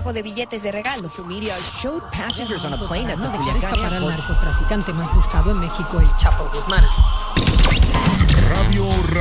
pago de billetes de regalo. Media showed passengers on a plane at the Dejar Culiacán escapar al airport. narcotraficante más buscado en México, el Chapo Guzmán. Radio